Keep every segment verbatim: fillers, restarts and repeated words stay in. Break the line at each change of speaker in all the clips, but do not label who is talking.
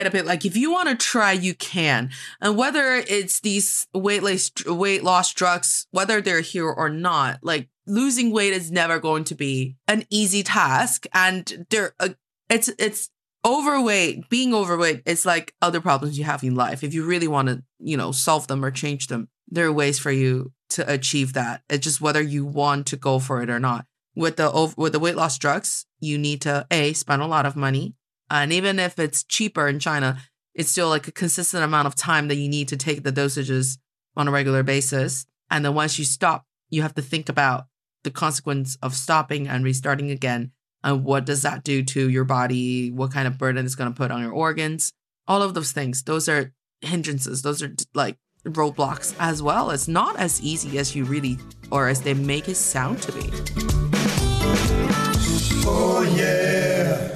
a bit like if you want to try, you can. And whether it's these weight loss, weight loss drugs, whether they're here or not, like losing weight is never going to be an easy task. And there, uh, it's it's overweight, being overweight is like other problems you have in life. If you really want to, you know, solve them or change them, there are ways for you to achieve that. It's just whether you want to go for it or not. With the with the weight loss drugs, you need to A, spend a lot of money. And even if it's cheaper in China, it's still like a consistent amount of time that you need to take the dosages on a regular basis. And then once you stop, you have to think about the consequence of stopping and restarting again. And what does that do to your body? What kind of burden it's going to put on your organs? All of those things. Those are hindrances. Those are like roadblocks as well. It's not as easy as you really, or as they make it sound to be.
Oh, yeah.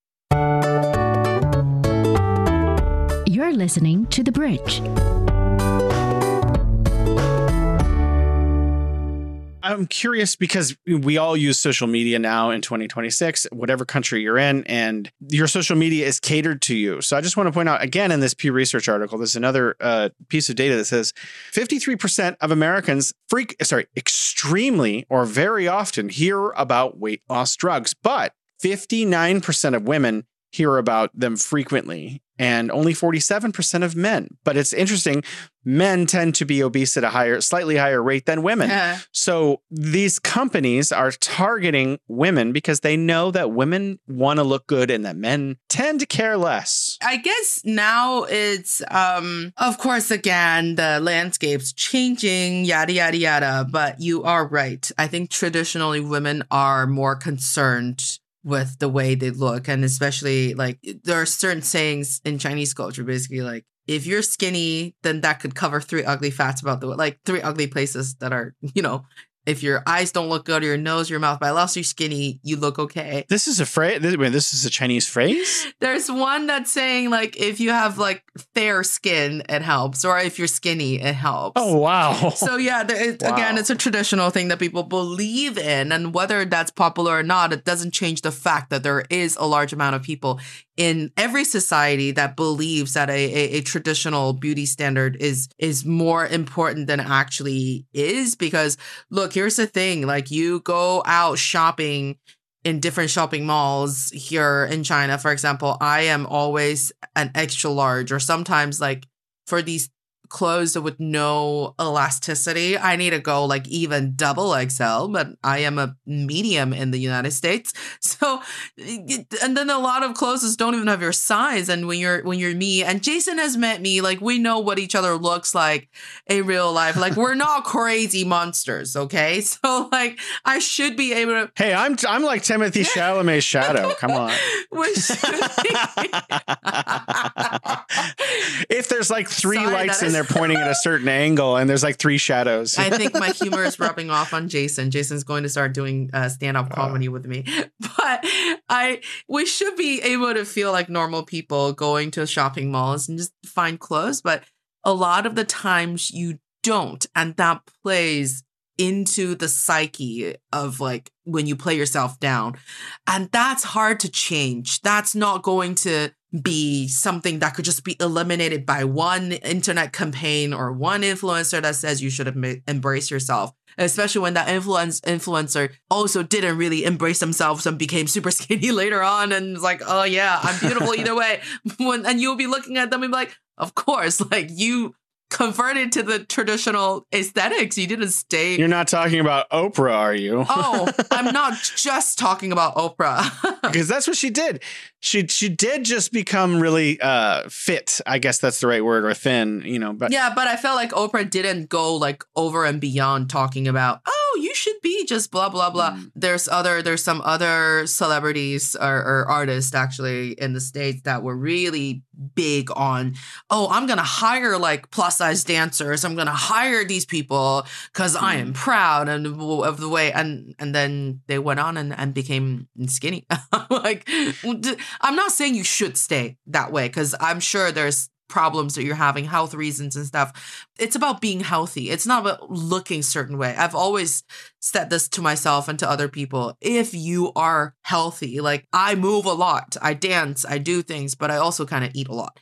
You're listening to The Bridge.
I'm curious because we all use social media now in twenty twenty-six, whatever country you're in, and your social media is catered to you. So I just want to point out again in this Pew Research article, there's another uh, piece of data that says fifty-three percent of Americans freak, sorry, extremely or very often hear about weight loss drugs, but fifty-nine percent of women hear about them frequently, and only forty-seven percent of men. But it's interesting, men tend to be obese at a higher, slightly higher rate than women. Yeah. So these companies are targeting women because they know that women want to look good and that men tend to care less.
I guess now it's, um, of course, again, the landscape's changing, yada, yada, yada. But you are right. I think traditionally women are more concerned with the way they look. And especially like there are certain sayings in Chinese culture, basically like, if you're skinny, then that could cover three ugly facts about the, like three ugly places that are, you know, if your eyes don't look good or your nose, your mouth, but unless you're skinny, you look okay.
This is a phrase. This, wait, this is a Chinese phrase?
There's one that's saying like, if you have like fair skin, it helps. Or if you're skinny, it helps.
Oh, wow.
So yeah, there, it,
wow.
again, it's a traditional thing that people believe in. And whether that's popular or not, it doesn't change the fact that there is a large amount of people in every society that believes that a, a, a traditional beauty standard is is more important than it actually is. Because look, here's the thing, like you go out shopping in different shopping malls here in China, for example, I am always an extra large, or sometimes like for these clothes with no elasticity, I need to go like even double X L, but I am a medium in the United States. So, and then a lot of clothes don't even have your size. And when you're, when you're me, and Jason has met me, like we know what each other looks like in real life. Like we're not crazy monsters. Okay. So like I should be able to.
Hey, I'm, I'm like Timothy Chalamet's shadow. Come on.
We should
If there's like three
Sorry,
lights in
is-
there pointing at a certain angle and there's like three shadows.
I think my humor is rubbing off on Jason. Jason's going to start doing uh, stand-up comedy uh. with me. But I we should be able to feel like normal people going to shopping malls and just find clothes. But a lot of the times you don't. And that plays into the psyche of like when you play yourself down. And that's hard to change. That's not going to be something that could just be eliminated by one internet campaign or one influencer that says you should em- embrace yourself, especially when that influence influencer also didn't really embrace themselves and became super skinny later on and was like, oh yeah, I'm beautiful either way. When, and you'll be looking at them and be like, of course, like you converted to the traditional aesthetics. You didn't stay.
You're not talking about Oprah, are you?
Oh, I'm not just talking about Oprah.
Because that's what she did. She she did just become really uh, fit. I guess that's the right word, or thin, you know. But
yeah, but I felt like Oprah didn't go like over and beyond talking about, oh, you should be just blah, blah, blah. Mm. There's other, there's some other celebrities or, or artists actually in the States that were really big on, oh, I'm going to hire like plus size dancers. I'm going to hire these people because mm. I am proud and of the way. And, and then they went on and, and became skinny. Like, I'm not saying you should stay that way because I'm sure there's problems that you're having, health reasons and stuff. It's about being healthy. It's not about looking a certain way. I've always said this to myself and to other people. If you are healthy, like I move a lot, I dance, I do things, but I also kind of eat a lot.